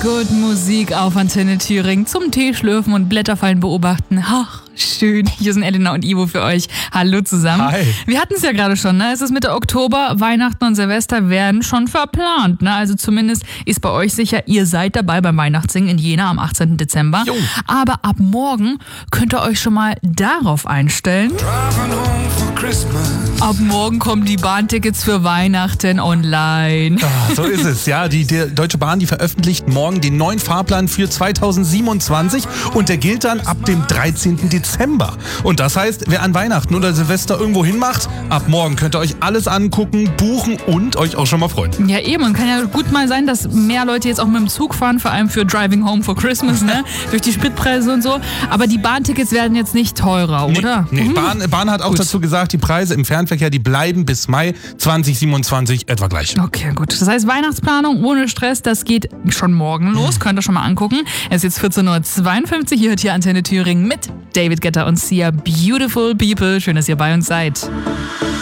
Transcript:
Good Musik auf Antenne Thüringen zum Teeschlürfen und Blätterfallen beobachten. Ach, schön. Hier sind Elena und Ivo für euch. Hallo zusammen. Hi. Wir hatten es ja gerade schon, ne? Es ist Mitte Oktober, Weihnachten und Silvester werden schon verplant, ne? Also zumindest ist bei euch sicher, ihr seid dabei beim Weihnachtssingen in Jena am 18. Dezember. Jo. Aber ab morgen könnt ihr euch schon mal darauf einstellen. Ab morgen kommen die Bahntickets für Weihnachten online. So ist es, ja. Die Deutsche Bahn, die veröffentlicht morgen den neuen Fahrplan für 2027 und der gilt dann ab dem 13. Dezember. Und das heißt, wer an Weihnachten oder Silvester irgendwo hin macht, ab morgen könnt ihr euch alles angucken, buchen und euch auch schon mal freuen. Ja eben, und kann ja gut mal sein, dass mehr Leute jetzt auch mit dem Zug fahren, vor allem für Driving Home for Christmas, ne? Durch die Spritpreise und so. Aber die Bahntickets werden jetzt nicht teurer, oder? Nee. Bahn hat auch Gut. dazu gesagt, die Preise im Fernverkehr, die bleiben bis Mai 2027 etwa gleich. Okay, gut. Das heißt, Weihnachtsplanung ohne Stress, das geht schon morgen los. Könnt ihr schon mal angucken. Es ist jetzt 14.52 Uhr. Ihr hört hier Antenne Thüringen mit David Guetta und Sia. Beautiful People. Schön, dass ihr bei uns seid.